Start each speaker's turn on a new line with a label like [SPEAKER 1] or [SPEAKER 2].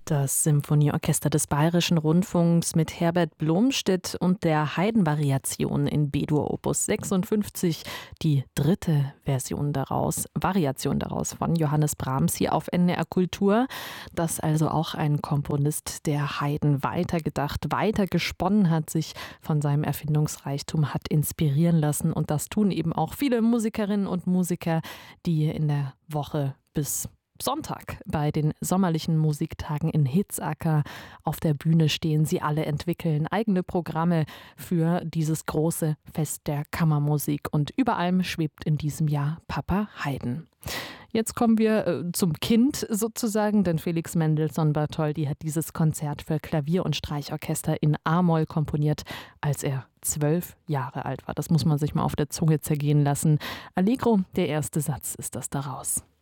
[SPEAKER 1] Das Symphonieorchester des Bayerischen Rundfunks mit Herbert Blomstedt und der Haydn-Variation in B-Dur Opus 56, die dritte Variation daraus von Johannes Brahms hier auf NDR Kultur. Das also auch ein Komponist, der Haydn weitergedacht, weitergesponnen hat, sich von seinem Erfindungsreichtum hat inspirieren lassen. Und das tun eben auch viele Musikerinnen und Musiker, die in der Woche bis Sonntag bei den sommerlichen Musiktagen in Hitzacker auf der Bühne stehen. Sie alle entwickeln eigene Programme für dieses große Fest der Kammermusik. Und über allem schwebt in diesem Jahr Papa Haydn. Jetzt kommen wir zum Kind sozusagen, denn Felix Mendelssohn Bartholdy hat dieses Konzert für Klavier und Streichorchester in A-Moll komponiert, als er 12 Jahre alt war. Das muss man sich mal auf der Zunge zergehen lassen. Allegro, der erste Satz ist das daraus.